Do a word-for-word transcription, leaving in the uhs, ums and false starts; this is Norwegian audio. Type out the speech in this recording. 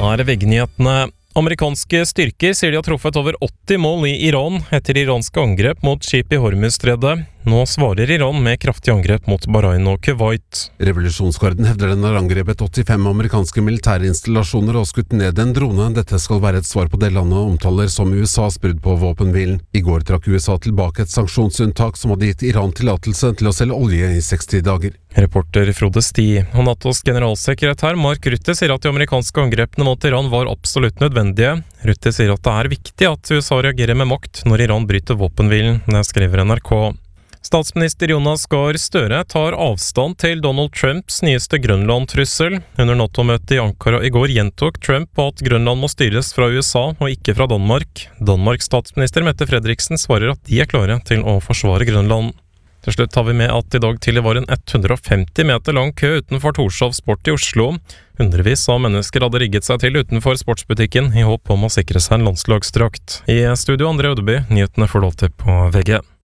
er V G-nyhetene. Amerikanske styrker sier de har truffet over åtti mål i Iran etter iranske angrep mot skip i Hormuzstredet. Nå svarer Iran med kraftig angrep mot Bahrain og Kuwait. Revolusjonsgarden hevder den har angrepet åttifem amerikanske militærinstallasjoner og skutt ned en drone. Dette skal være et svar på det landet omtaler som U S A's brudd på våpenhvilen. I går trakk U S A tilbake et sanksjonsunntak som hadde gitt Iran tillatelse til å selge olje i seksti dager. Reporter Frode Sti og NATOs generalsekretær Mark Rutte sier at de amerikanske angrepene mot Iran var absolutt nødvendige. Rutte sier at det er viktig at U S A reagerer med makt når Iran bryter våpenhvilen, det skriver N R K. Statsminister Jonas Gahr Støre tar avstand til Donald Trumps nyeste Grønland-trussel. Under NATO-møtet i Ankara i går gjentok Trump på at Grønland må styres fra U S A og ikke fra Danmark. Danmarks statsminister Mette Fredriksen svarer at de er klare til å forsvare Grønland. Til slutt tar vi med at i dag tidlig var en hundre og femti meter lang kø utenfor Torshov Sport i Oslo. Hundrevis av mennesker hadde rigget seg til utenfor sportsbutikken i håp om å sikre seg en landslagsdrakt. I studio André Ødeby, nyhetene får lov til på V G.